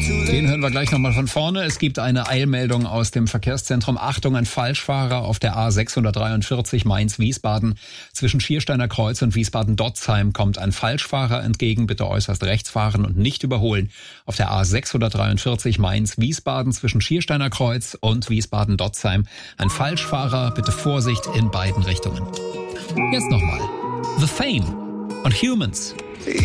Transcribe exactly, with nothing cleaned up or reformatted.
Den hören wir gleich nochmal von vorne. Es gibt eine Eilmeldung aus dem Verkehrszentrum. Achtung, ein Falschfahrer auf der A sechshundertdreiundvierzig Mainz-Wiesbaden. Zwischen Schiersteiner Kreuz und Wiesbaden-Dotzheim kommt ein Falschfahrer entgegen. Bitte äußerst rechts fahren und nicht überholen. Auf der A sechshundertdreiundvierzig Mainz-Wiesbaden zwischen Schiersteiner Kreuz und Wiesbaden-Dotzheim. Ein Falschfahrer, bitte Vorsicht in beiden Richtungen. Jetzt nochmal. The Fame und Humans.